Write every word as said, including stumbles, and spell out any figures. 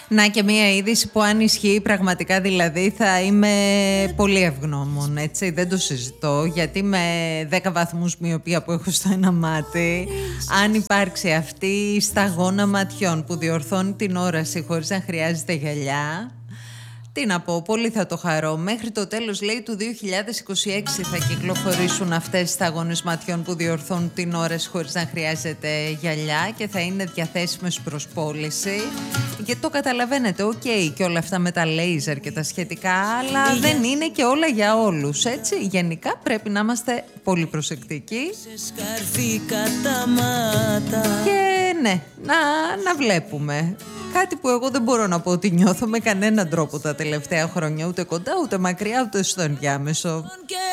Να και μία είδηση που αν ισχύει πραγματικά δηλαδή θα είμαι πολύ ευγνώμων, έτσι, δεν το συζητώ, γιατί με δέκα βαθμούς μοιοπία που έχω στο ένα μάτι, αν υπάρξει αυτή η σταγόνα ματιών που διορθώνει την όραση χωρίς να χρειάζεται γυαλιά, τι να πω, πολύ θα το χαρώ. Μέχρι το τέλος, λέει, του δύο χιλιάδες είκοσι έξι θα κυκλοφορήσουν αυτές οι σταγόνες ματιών που διορθώνουν την όραση χωρίς να χρειάζεται γυαλιά και θα είναι διαθέσιμες προς πώληση. Γιατί το καταλαβαίνετε, οκ, okay, και όλα αυτά με τα λέιζερ και τα σχετικά, αλλά yeah. δεν είναι και όλα για όλους, έτσι. Γενικά πρέπει να είμαστε πολύ προσεκτικοί. Και ναι, να, να βλέπουμε. Κάτι που εγώ δεν μπορώ να πω ότι νιώθω με κανέναν τρόπο τα τελευταία χρόνια, ούτε κοντά, ούτε μακριά, ούτε στο ενδιάμεσο.